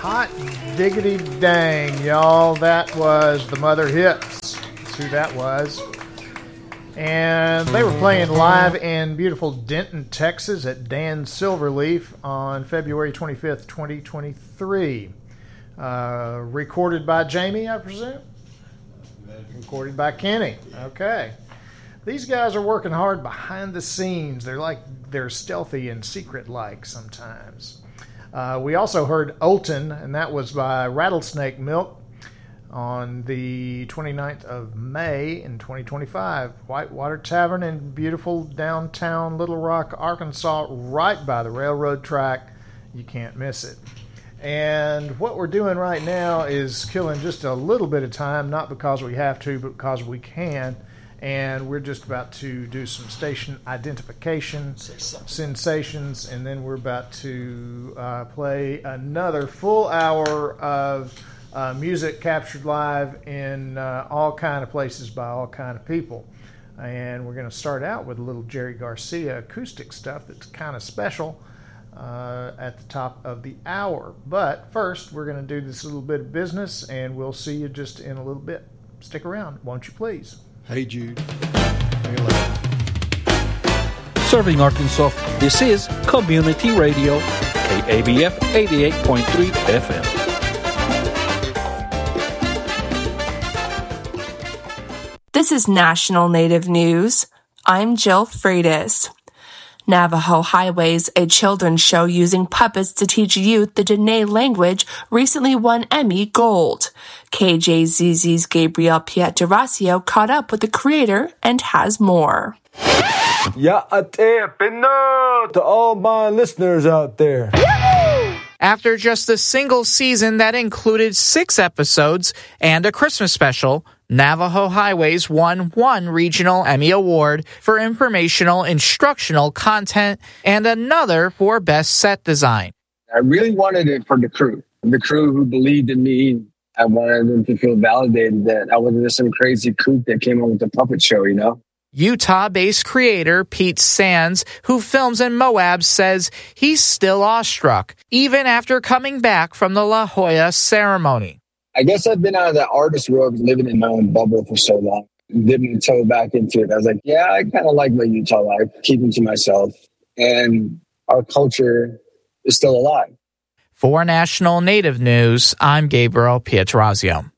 Hot diggity dang, y'all. That was the Mother Hips. That's who that was. And they were playing live in beautiful Denton, Texas at Dan Silverleaf on February 25th, 2023. Recorded by Jamie, I presume? Recorded by Kenny. Okay. These guys are working hard behind the scenes. They're stealthy and secret-like sometimes. We also heard Olton, and that was by Rattlesnake Milk on the 29th of May in 2025. Whitewater Tavern in beautiful downtown Little Rock, Arkansas, right by the railroad track. You can't miss it. And what we're doing right now is killing just a little bit of time, not because we have to, but because we can. And we're just about to do some station identification, sensations, and then we're about to play another full hour of music captured live in all kind of places by all kind of people. And we're going to start out with a little Jerry Garcia acoustic stuff that's kind of special at the top of the hour. But first, we're going to do this little bit of business, and we'll see you just in a little bit. Stick around, won't you please? Hey, Jude. Serving Arkansas, this is Community Radio, KABF 88.3 FM. This is National Native News. I'm Jill Freitas. Navajo Highways, a children's show using puppets to teach youth the Dene language, recently won Emmy Gold. KJZZ's Gabriel Pietrasio caught up with the creator and has more. To all my listeners out there. After just a single season that included 6 episodes and a Christmas special, Navajo Highways won 1 regional Emmy Award for informational instructional content and another for best set design. I really wanted it for the crew who believed in me. I wanted them to feel validated that I wasn't just some crazy kook that came up with the puppet show, you know? Utah-based creator Pete Sands, who films in Moab, says he's still awestruck, even after coming back from the La Jolla ceremony. I guess I've been out of that artist world, living in my own bubble for so long. Dipping my toe back into it. I was like, yeah, I kind of like my Utah life, keeping to myself. And our culture is still alive. For National Native News, I'm Gabriel Pietrasio.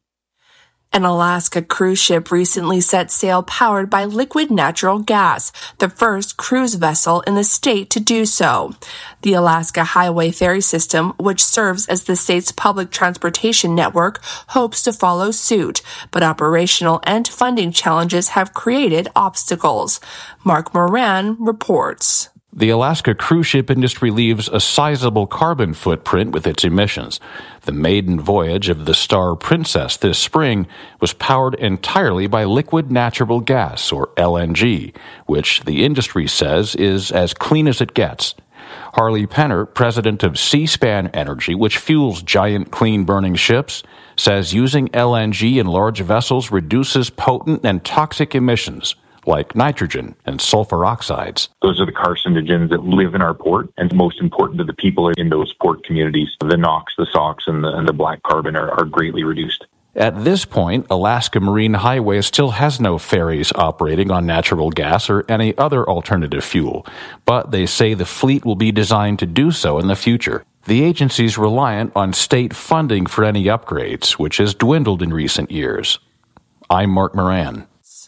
An Alaska cruise ship recently set sail powered by liquid natural gas, the first cruise vessel in the state to do so. The Alaska Highway Ferry System, which serves as the state's public transportation network, hopes to follow suit, but operational and funding challenges have created obstacles. Mark Moran reports. The Alaska cruise ship industry leaves a sizable carbon footprint with its emissions. The maiden voyage of the Star Princess this spring was powered entirely by liquid natural gas, or LNG, which the industry says is as clean as it gets. Harley Penner, president of Seaspan Energy, which fuels giant clean-burning ships, says using LNG in large vessels reduces potent and toxic emissions, like nitrogen and sulfur oxides. Those are the carcinogens that live in our port, and most important to the people in those port communities. The NOx, the SOx, and the black carbon are greatly reduced. At this point, Alaska Marine Highway still has no ferries operating on natural gas or any other alternative fuel, but they say the fleet will be designed to do so in the future. The agency's reliant on state funding for any upgrades, which has dwindled in recent years. I'm Mark Moran.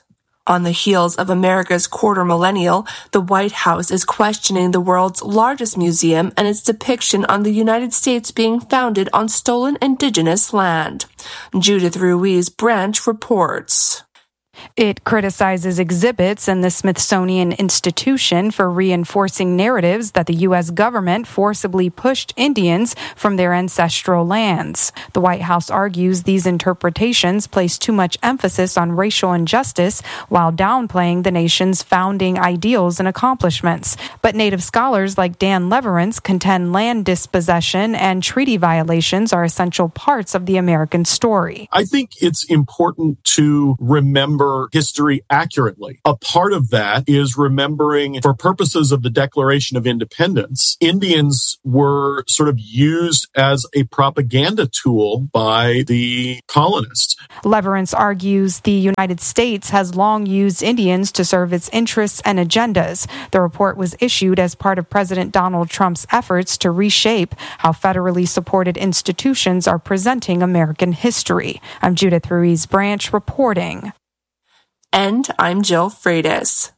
On the heels of America's quarter millennial, the White House is questioning the world's largest museum and its depiction on the United States being founded on stolen indigenous land. Judith Ruiz Branch reports. It criticizes exhibits in the Smithsonian Institution for reinforcing narratives that the U.S. government forcibly pushed Indians from their ancestral lands. The White House argues these interpretations place too much emphasis on racial injustice while downplaying the nation's founding ideals and accomplishments. But Native scholars like Dan Leverance contend land dispossession and treaty violations are essential parts of the American story. I think it's important to remember remember history accurately. A part of that is remembering, for purposes of the Declaration of Independence, Indians were sort of used as a propaganda tool by the colonists. Leverance argues the United States has long used Indians to serve its interests and agendas. The report was issued as part of President Donald Trump's efforts to reshape how federally supported institutions are presenting American history. I'm Judith Ruiz Branch reporting. And I'm Jill Freitas.